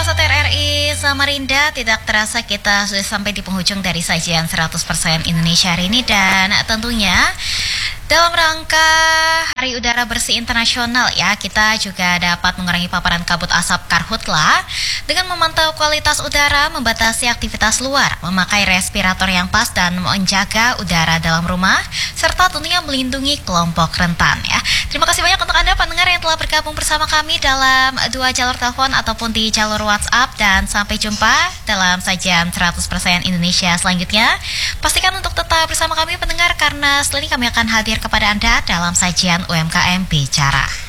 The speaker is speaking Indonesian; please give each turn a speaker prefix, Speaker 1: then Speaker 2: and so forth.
Speaker 1: Sobat RRI Samarinda, tidak terasa kita sudah sampai di penghujung dari sajian 100% Indonesia hari ini. Dan tentunya dalam rangka Hari Udara Bersih Internasional ya, kita juga dapat mengurangi paparan kabut asap karhutla dengan memantau kualitas udara, membatasi aktivitas luar, memakai respirator yang pas dan menjaga udara dalam rumah, serta tentunya melindungi kelompok rentan ya. Terima kasih banyak untuk Anda pendengar yang telah bergabung bersama kami dalam 2 jalur telepon ataupun di jalur WhatsApp, dan sampai jumpa dalam sajian 100% Indonesia selanjutnya. Pastikan untuk tetap bersama kami pendengar, karena setelah ini kami akan hadir kepada Anda dalam sajian UMKM Bicara.